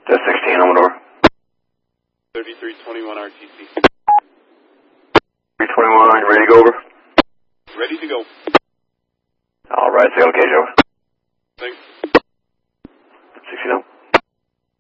Just 16, Amador. 3321 RTC. 321, you ready to go over? Ready to go. All right, sail cage over. Thanks.